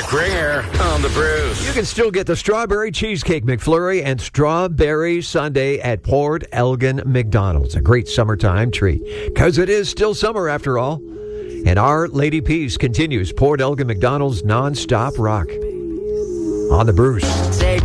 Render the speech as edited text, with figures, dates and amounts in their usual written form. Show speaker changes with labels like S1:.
S1: Rick Ringer on the Brews.
S2: You can still get the Strawberry Cheesecake McFlurry and Strawberry Sundae at Port Elgin McDonald's. A great summertime treat, because it is still summer after all. And Our Lady Peace continues Port Elgin McDonald's nonstop rock on the Brews.